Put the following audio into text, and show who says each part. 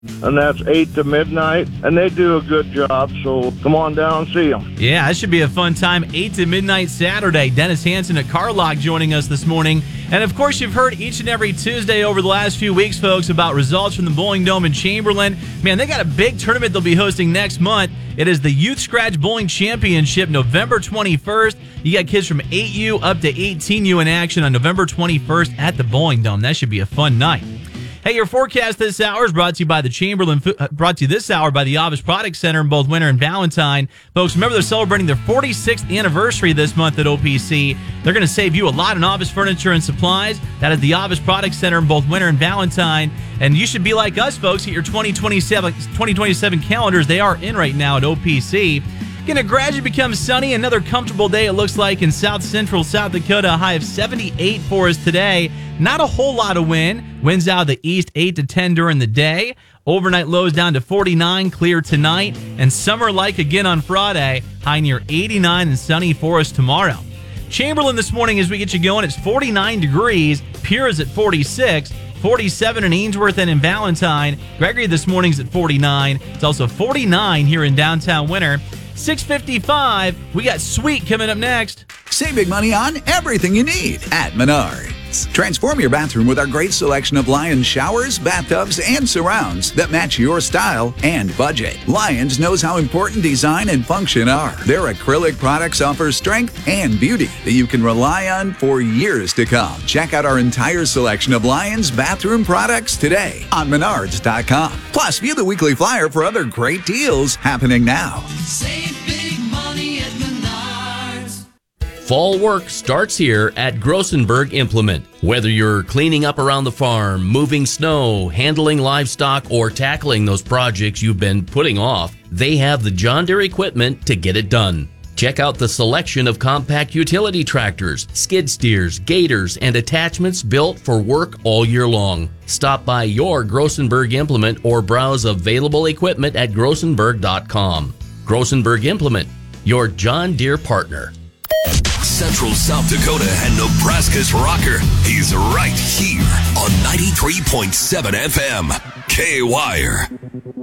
Speaker 1: and that's 8 to midnight, and they do a good job, so come on down and see them.
Speaker 2: Yeah, that should be a fun time. 8 to midnight Saturday. Dennis Hansen at Carlock joining us this morning. And, of course, you've heard each and every Tuesday over the last few weeks, folks, about results from the Bowling Dome in Chamberlain. Man, they got a big tournament they'll be hosting next month. It is the Youth Scratch Bowling Championship, November 21st. You got kids from 8U up to 18U in action on November 21st at the Bowling Dome. That should be a fun night. Hey, your forecast this hour is brought to you by brought to you this hour by the Avis Product Center in both Winter and Valentine. Folks, remember they're celebrating their 46th anniversary this month at OPC. They're going to save you a lot on Avis furniture and supplies. That is the Avis Product Center in both Winter and Valentine. And you should be like us, folks, at your 2027 calendars. They are in right now at OPC. Going to gradually become sunny. Another comfortable day, it looks like, in south central South Dakota. A high of 78 for us today. Not a whole lot of wind. Winds out of the east, 8 to 10 during the day. Overnight lows down to 49, clear tonight. And summer-like again on Friday. High near 89 and sunny for us tomorrow. Chamberlain this morning as we get you going. It's 49 degrees. Pierre is at 46. 47 in Ainsworth and in Valentine. Gregory this morning's at 49. It's also 49 here in downtown Winter. 6:55. We got Sweet coming up next.
Speaker 3: Save big money on everything you need at Menards. Transform your bathroom with our great selection of Lions showers, bathtubs, and surrounds that match your style and budget. Lions knows how important design and function are. Their acrylic products offer strength and beauty that you can rely on for years to come. Check out our entire selection of Lions bathroom products today on Menards.com. Plus, view the weekly flyer for other great deals happening now.
Speaker 4: Save big money at Menards.
Speaker 5: Fall work starts here at Grossenberg Implement. Whether you're cleaning up around the farm, moving snow, handling livestock, or tackling those projects you've been putting off, they have the John Deere equipment to get it done. Check out the selection of compact utility tractors, skid steers, gators, and attachments built for work all year long. Stop by your Grossenberg Implement or browse available equipment at grossenberg.com. Grossenberg Implement, your John Deere partner.
Speaker 6: Central South Dakota and Nebraska's rocker. He's right here on 93.7 FM. K-Wire.